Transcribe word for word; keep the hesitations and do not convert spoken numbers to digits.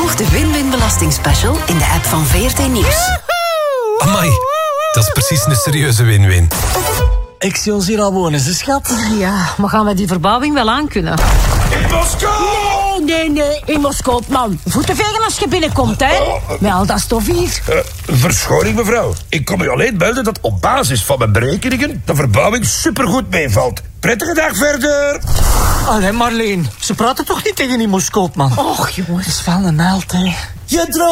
Volg de Win-Win Belastingspecial in de app van V R T Nieuws. Amai, dat is precies een serieuze win-win. Ik zie ons hier al wonen, ze schat. Ja, maar gaan wij die verbouwing wel aankunnen? In Moskou! Nee, nee, nee, in Moskou, man. Voeten vegen als je binnenkomt, hè. Met al dat stof hier. Uh, verschoning, mevrouw. Ik kom u alleen melden dat op basis van mijn berekeningen de verbouwing supergoed meevalt. Prettige dag verder. Allee, Marleen, ze praten toch niet tegen die Moskoopman? Och, jongens. Dat is wel een naald, hè. Je